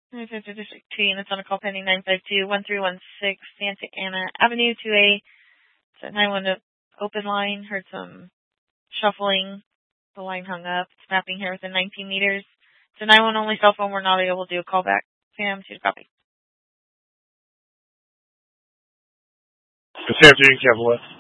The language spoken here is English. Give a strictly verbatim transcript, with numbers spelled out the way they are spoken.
Two units on a call pending nine five two, one three one six Santa Ana Avenue, two A. It's a nine one open line. Heard some shuffling. The line hung up. It's mapping here within nineteen meters. It's a nine one only cell phone. We're not able to do a call back. Sam, to copy. Sam, do you can have what?